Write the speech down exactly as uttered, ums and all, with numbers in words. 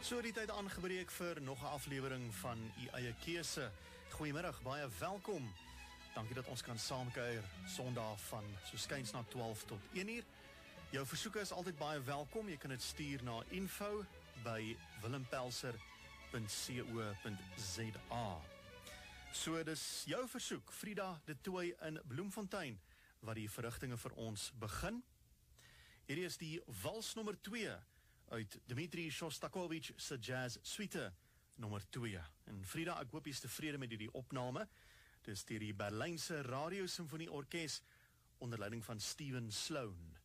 So die tyd aangebreek vir nog 'n aflewering van U Eie Keuse. Goeiemiddag, baie welkom. Dankie dat ons kan saamkuier Sondag van so skuins na twaalf tot een uur. Jou versoeke is altyd baie welkom. Jy kan dit stuur na info by willempelser punt co punt za. So dis jou versoek, Frida de Tooy in Bloemfontein, wat die verrigtinge vir ons begin. Hierdie is die wals nommer twee uit Dmitri Shostakovich se jazz suite nommer twee. En Frida, ek hoop jy is tevrede met hierdie opname. Dis deur die Berlynse Radio Symfonie Orkees onder leiding van Steven Sloan.